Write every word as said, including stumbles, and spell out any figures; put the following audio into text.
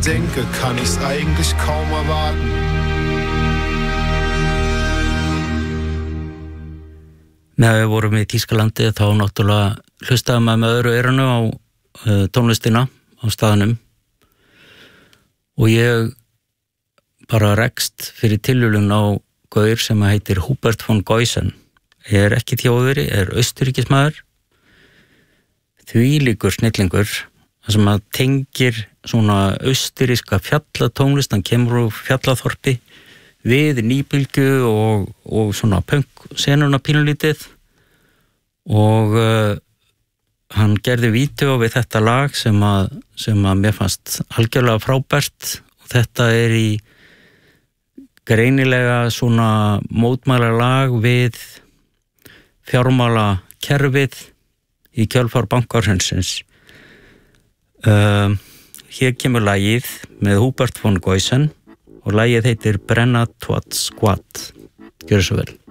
denke, kann ich's eigentlich kaum erwarten. Meðan við vorum í Þýskalandi þá náttúrulega hlustaði maður með öðru eyranu á uh, tónlistina á staðnum og ég bara rekst fyrir tilhjulun á gaur sem heitir Hubert von Goisen. Ég er ekki þjóðveri, er austurríkismaður, þvílíkur snillingur, sem að tengir svona austuríska fjallatónlist, hann kemur úr fjallaþorpi við nýbylgju og, og svona punk-senuna pínulítið og uh, hann gerði vídeó við þetta lag sem að, sem að mér fannst algjörlega frábært og þetta er í greinilega svona mótmæla lag við fjármála kerfið í kjölfar bankahrunsins. Uh, hér kemur lagið með Hubert von Goisen og lagið heitir Brenna Twat Squat. Gjörðu svo vel.